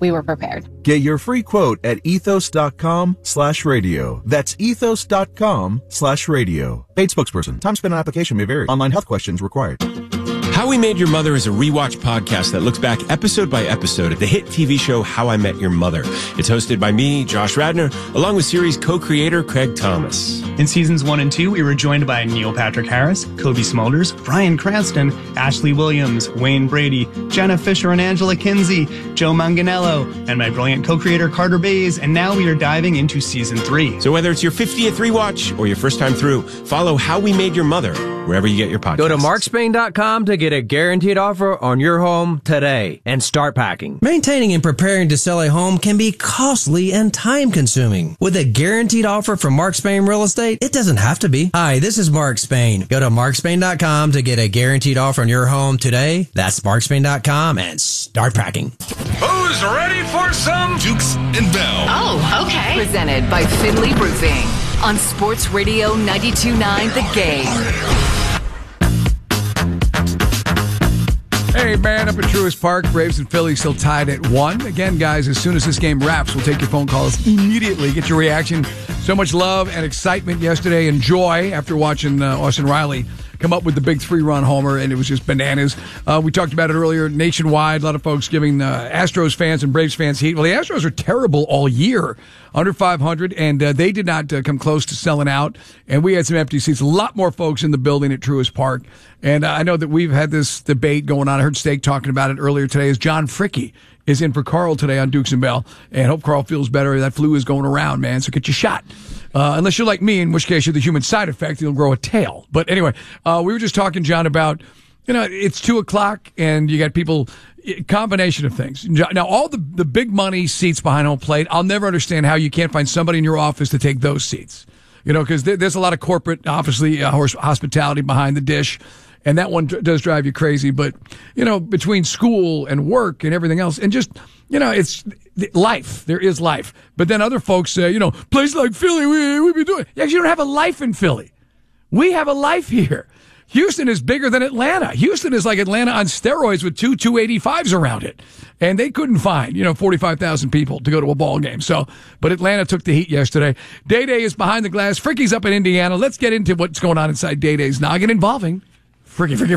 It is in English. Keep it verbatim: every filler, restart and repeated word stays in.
we were prepared. Get your free quote at ethos.com slash radio. That's ethos.com slash radio. Paid spokesperson. Time spent on application may vary. Online health questions required. How We Made Your Mother is a rewatch podcast that looks back episode by episode at the hit T V show How I Met Your Mother. It's hosted by me, Josh Radnor, along with series co-creator Craig Thomas. In seasons one and two, we were joined by Neil Patrick Harris, Kobe Smulders, Bryan Cranston, Ashley Williams, Wayne Brady, Jenna Fisher and Angela Kinsey, Joe Manganiello, and my brilliant co-creator Carter Bays. And now we are diving into season three. So whether it's your fiftieth rewatch or your first time through, follow How We Made Your Mother wherever you get your podcasts. Go to mark spain dot com to get a guaranteed offer on your home today and start packing. Maintaining and preparing to sell a home can be costly and time-consuming. With a guaranteed offer from Mark Spain Real Estate, it doesn't have to be. Hi, this is Mark Spain. Go to mark spain dot com to get a guaranteed offer on your home today. That's mark spain dot com and start packing. Who's ready for some Dukes and Bell? Oh, okay. Presented by Finley Roofing on Sports Radio ninety-two point nine The Game. Hey, man, up at Truist Park, Braves and Phillies still tied at one. Again, guys, as soon as this game wraps, we'll take your phone calls immediately. Get your reaction. So much love and excitement yesterday and joy after watching uh, Austin Riley come up with the big three-run homer, and it was just bananas. Uh, we talked about it earlier. Nationwide, a lot of folks giving uh, Astros fans and Braves fans heat. Well, the Astros are terrible all year, under five hundred, and uh, they did not uh, come close to selling out, and we had some empty seats. A lot more folks in the building at Truist Park, and uh, I know that we've had this debate going on. I heard Steak talking about it earlier today. Is John Fricke is in for Carl today on Dukes and Bell, and hope Carl feels better. That flu is going around, man, so get your shot. Uh, unless you're like me, in which case you're the human side effect, you'll grow a tail. But anyway, uh, we were just talking, John, about, you know, it's two o'clock and you got people, combination of things. Now, all the, the big money seats behind home plate, I'll never understand how you can't find somebody in your office to take those seats. You know, because there, there's a lot of corporate, obviously, uh, hospitality behind the dish. And that one does drive you crazy. But, you know, between school and work and everything else, and just, you know, it's life. There is life. But then other folks say, you know, places like Philly, we, we be doing. Yeah, you don't have a life in Philly. We have a life here. Houston is bigger than Atlanta. Houston is like Atlanta on steroids with two two eighty-fives around it. And they couldn't find, you know, forty-five thousand people to go to a ball game. So, but Atlanta took the heat yesterday. Day Day is behind the glass. Fricke's up in Indiana. Let's get into what's going on inside Day Day's noggin involving Fricke, Fricke,